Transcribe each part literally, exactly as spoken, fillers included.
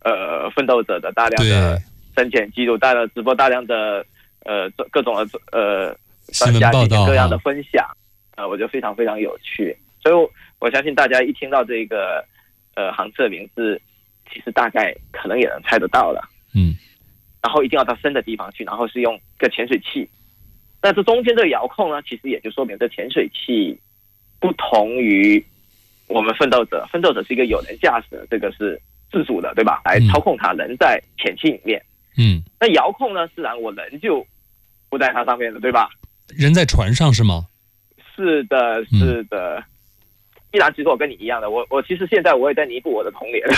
呃奋斗者的大量的深潜记录，大量直播，大量的呃各种的呃专家进行各样的分享，呃，我觉得非常非常有趣。所以我相信大家一听到这个呃航次的名字，其实大概可能也能猜得到了。 嗯， 然后一定要到深的地方去，然后是用个潜水器。那这中间这个遥控呢，其实也就说明这潜水器不同于我们奋斗者，奋斗者是一个有人驾驶的，这个是自主的，对吧？来操控它，人在潜器里面。 嗯， 那遥控呢，自然我人就不在它上面了，对吧？ 人在船上是吗？ 是的，是的。嗯，依然，其实我跟你一样的，我我其实现在我也在弥补我的童年。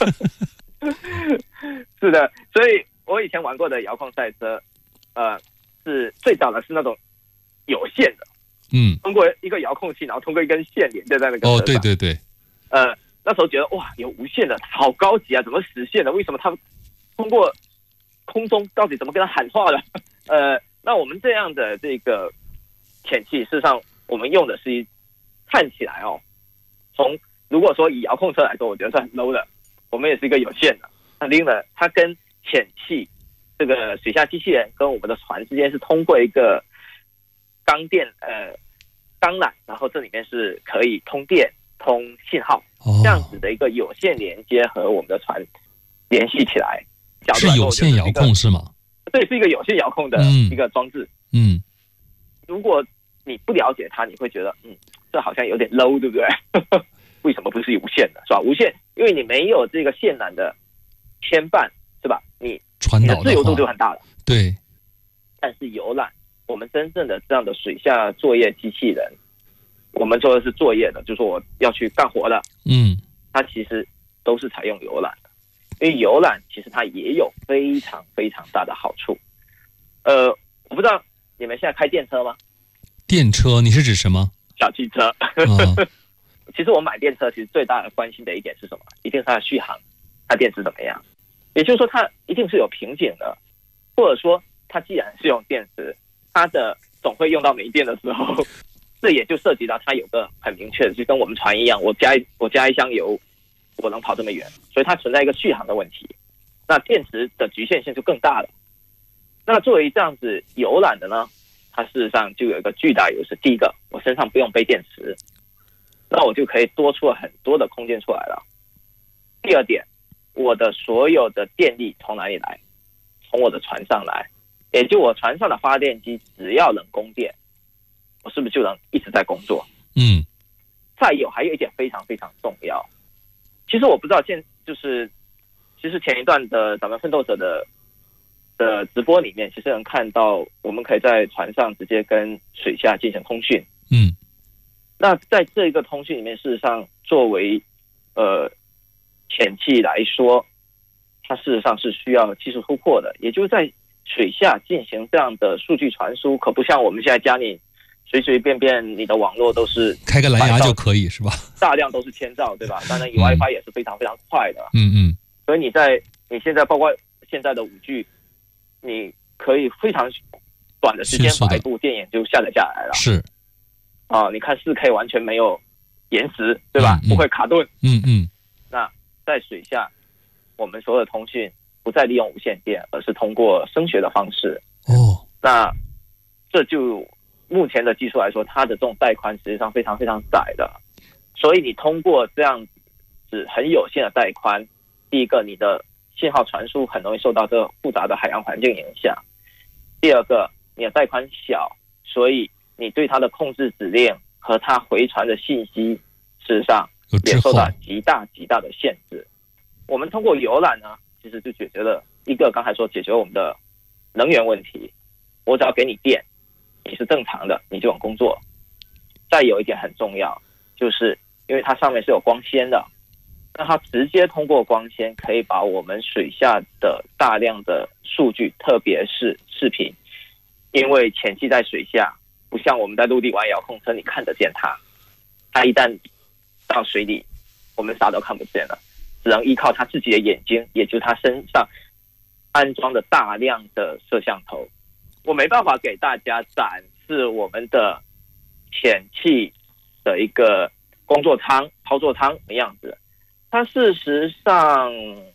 是的，所以我以前玩过的遥控赛车，呃，是最早的是那种有线的， 嗯， 通过一个遥控器，然后通过一根线连接在那个车上。 哦，对对对， 呃，那时候觉得哇，有无线的，好高级啊，怎么实现的？为什么他通过空中到底怎么跟他喊话的？呃，那我们这样的这个潜器，事实上我们用的是一看起来哦，从如果说以遥控车来说，我觉得是很 low 的。我们也是一个有线的，那另外它跟潜器这个水下机器人跟我们的船之间是通过一个钢电呃钢缆，然后这里面是可以通电通信号， 哦， 这样子的一个有线连接和我们的船联系起来。 是有线遥控是吗？ 对，是一个有线遥控的一个装置。 嗯， 如果你不了解它，你会觉得嗯，这好像有点 low， 对不对？为什么不是无线的，是吧？无线，因为你没有这个线缆的牵绊，是吧？你传导的自由度就很大了。 对。 但是游览，我们真正的这样的水下作业机器人，我们做的是作业的，就是我要去干活的。 嗯， 它其实都是采用游览的，因为游览其实它也有非常非常大的好处。呃，我不知道你们现在开电车吗？ 电车，你是指什么？ 小汽车。 哦其实我买电车，其实最大的关心的一点是什么？一定是它的续航，它电池怎么样？也就是说，它一定是有瓶颈的，或者说，它既然是用电池，它的总会用到没电的时候。这也就涉及到它有个很明确的，就跟我们船一样，我加我加一箱油，我能跑这么远，所以它存在一个续航的问题。那电池的局限性就更大了。那作为这样子游览的呢，它事实上就有一个巨大优势。第一个，我身上不用背电池。那我就可以多出了很多的空间出来了。第二点，我的所有的电力从哪里来？从我的船上来，也就我船上的发电机只要能供电，我是不是就能一直在工作？ 嗯。 再有，还有一点非常非常重要，其实我不知道现就是，其实前一段的咱们奋斗者的的直播里面，其实能看到我们可以在船上直接跟水下进行通讯。 嗯。 那在这个通讯里面，事实上作为呃潜器来说，它事实上是需要技术突破的，也就是在水下进行这样的数据传输，可不像我们现在家里随随便便你的网络都是开个蓝牙就可以，是吧？ 大量都是千兆，对吧？当然，以 WiFi 也是非常非常快的。 嗯嗯。 所以你在你现在包括现在的五 G， 你可以非常短的时间把一部电影就下载下来了。 是。 啊，你看 四 K 完全没有延时，对吧？ 嗯嗯、 不会卡顿。 嗯嗯。 那在水下，我们所有的通讯不再利用无线电，而是通过声学的方式。 哦。 那这就目前的技术来说，它的这种带宽实际上非常非常窄的，所以你通过这样子很有限的带宽，第一个，你的信号传输很容易受到这复杂的海洋环境影响；第二个，你的带宽小，所以你对它的控制指令和它回传的信息，事实上也受到极大极大的限制。我们通过游览呢，其实就解决了一个刚才说解决我们的能源问题，我只要给你电，你是正常的，你就能工作。再有一点很重要，就是因为它上面是有光纤的，那它直接通过光纤可以把我们水下的大量的数据，特别是视频，因为潜器在水下不像我们在陆地玩遥控车，你看得见它，它一旦到水里，我们啥都看不见了，只能依靠它自己的眼睛，也就是它身上安装的大量的摄像头。我没办法给大家展示我们的潜器的一个工作舱、操作舱的样子，它事实上